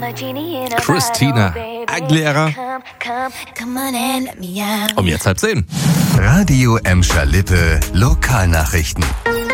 Christina Aguilera. Um jetzt 9:30. Radio Emscher Lippe Lokalnachrichten.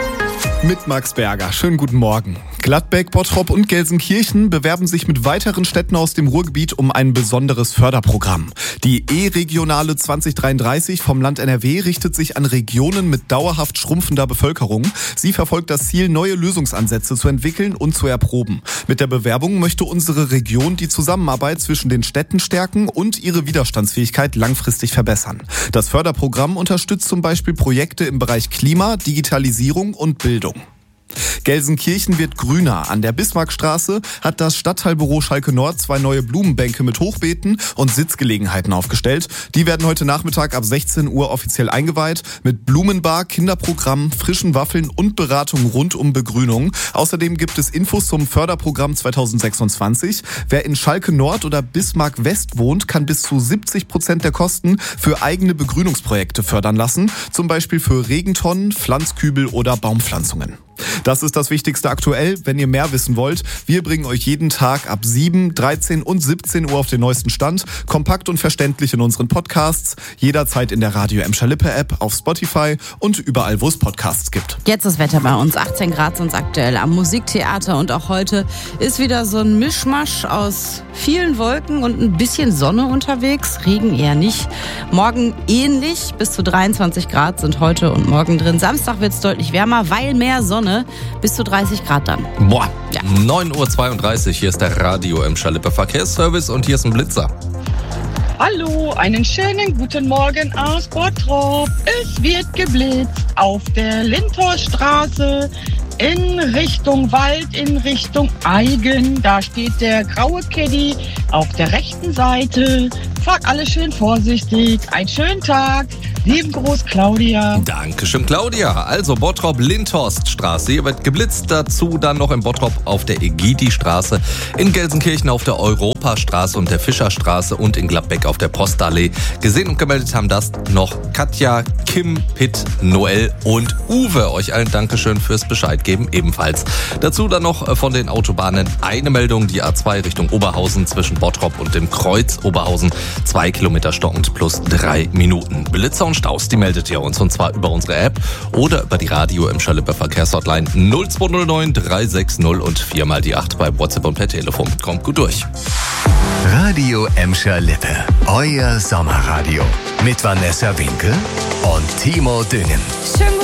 Mit Max Berger. Schönen guten Morgen. Gladbeck, Bottrop und Gelsenkirchen bewerben sich mit weiteren Städten aus dem Ruhrgebiet um ein besonderes Förderprogramm. Die E-Regionale 2033 vom Land NRW richtet sich an Regionen mit dauerhaft schrumpfender Bevölkerung. Sie verfolgt das Ziel, neue Lösungsansätze zu entwickeln und zu erproben. Mit der Bewerbung möchte unsere Region die Zusammenarbeit zwischen den Städten stärken und ihre Widerstandsfähigkeit langfristig verbessern. Das Förderprogramm unterstützt zum Beispiel Projekte im Bereich Klima, Digitalisierung und Bildung. Gelsenkirchen wird grüner. An der Bismarckstraße hat das Stadtteilbüro Schalke Nord 2 neue Blumenbänke mit Hochbeeten und Sitzgelegenheiten aufgestellt. Die werden heute Nachmittag ab 16 Uhr offiziell eingeweiht mit Blumenbar, Kinderprogramm, frischen Waffeln und Beratung rund um Begrünung. Außerdem gibt es Infos zum Förderprogramm 2026. Wer in Schalke Nord oder Bismarck West wohnt, kann bis zu 70% der Kosten für eigene Begrünungsprojekte fördern lassen. Zum Beispiel für Regentonnen, Pflanzkübel oder Baumpflanzungen. Das ist das Wichtigste aktuell. Wenn ihr mehr wissen wollt, wir bringen euch jeden Tag ab 7, 13 und 17 Uhr auf den neuesten Stand. Kompakt und verständlich in unseren Podcasts. Jederzeit in der Radio Emscher Lippe App, auf Spotify und überall, wo es Podcasts gibt. Jetzt das Wetter bei uns. 18 Grad sind es aktuell am Musiktheater. Und auch heute ist wieder so ein Mischmasch aus vielen Wolken und ein bisschen Sonne unterwegs. Regen eher nicht. Morgen ähnlich. Bis zu 23 Grad sind heute und morgen drin. Samstag wird es deutlich wärmer, weil mehr Sonne. Bis zu 30 Grad dann. Boah, Ja. 9:32 Uhr. Hier ist der Radio Emscher Lippe Verkehrsservice und hier ist ein Blitzer. Hallo, einen schönen guten Morgen aus Bottrop. Es wird geblitzt auf der Lindhorststraße in Richtung Wald, in Richtung Eigen. Da steht der graue Caddy auf der rechten Seite. Fahrt alle schön vorsichtig. Einen schönen Tag. Lieben Gruß, Claudia. Dankeschön, Claudia. Also Bottrop-Lindhorststraße. Hier wird geblitzt. Dazu dann noch in Bottrop auf der Egidi-Straße, in Gelsenkirchen auf der Europastraße und der Fischerstraße und in Gladbeck auf der Postallee. Gesehen und gemeldet haben das noch Katja, Kim, Pitt, Noel und Uwe. Euch allen Dankeschön fürs Bescheid geben ebenfalls. Dazu dann noch von den Autobahnen eine Meldung. Die A2 Richtung Oberhausen zwischen Bottrop und dem Kreuz Oberhausen. 2 Kilometer stockend plus 3 Minuten. Blitzer und Staus, die meldet ihr uns und zwar über unsere App oder über die Radio Emscher Lippe Verkehrshotline 0209 360 und 4x8 bei WhatsApp und per Telefon. Kommt gut durch. Radio Emscher Lippe, euer Sommerradio. Mit Vanessa Winkel und Timo Düngen. Schön